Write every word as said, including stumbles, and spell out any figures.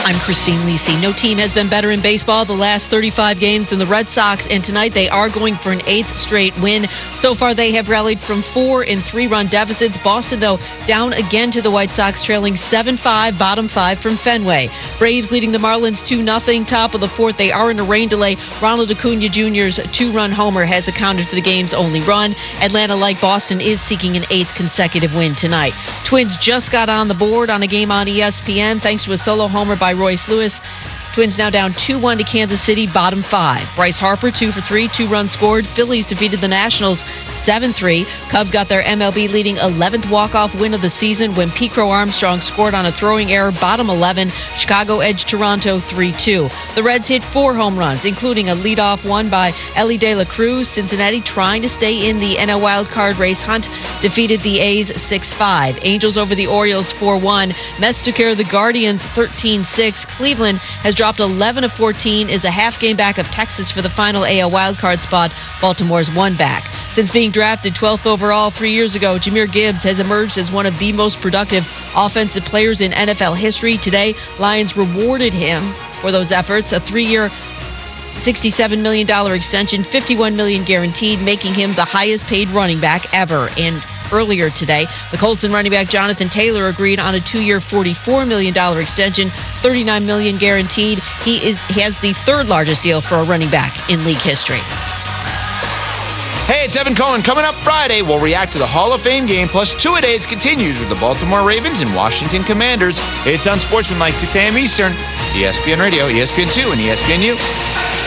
I'm Christine Lisi. No team has been better in baseball the last thirty-five games than the Red Sox, and tonight they are going for an eighth straight win. So far, they have rallied from four and three-run deficits. Boston, though, down again to the White Sox, trailing seven five, bottom five from Fenway. Braves leading the Marlins two nothing, top of the fourth. They are in a rain delay. Ronald Acuna Junior's two-run homer has accounted for the game's only run. Atlanta, like Boston, is seeking an eighth consecutive win tonight. Twins just got on the board on a game on E S P N thanks to a solo homer by Royce Lewis. Twins now down two one to Kansas City, bottom five. Bryce Harper, two for three, two runs scored. Phillies defeated the Nationals seven three. Cubs got their M L B leading eleventh walk-off win of the season when Pete Crow Armstrong scored on a throwing error, bottom eleven. Chicago edged Toronto three two. The Reds hit four home runs, including a leadoff one by Elly De La Cruz. Cincinnati, trying to stay in the N L wildcard race hunt, defeated the A's six five. Angels over the Orioles four one. Mets took care of the Guardians thirteen six. Cleveland has dropped eleven of fourteen, is a half game back of Texas for the final A L wildcard spot. Baltimore's one back. Since being drafted twelfth overall three years ago, Jahmyr Gibbs has emerged as one of the most productive offensive players in N F L history. Today, Lions rewarded him for those efforts, a three-year, sixty-seven million dollars extension, fifty-one million dollars guaranteed, making him the highest paid running back ever. And earlier today, the Colts and running back Jonathan Taylor agreed on a two-year, forty-four million dollars extension, thirty-nine million dollars guaranteed. He is he has the third largest deal for a running back in league history. Hey, it's Evan Cohen. Coming up Friday, we'll react to the Hall of Fame game, plus two-a-days continues with the Baltimore Ravens and Washington Commanders. It's on Sportsmanlike, six a.m. Eastern, E S P N Radio, E S P N two, and E S P N U.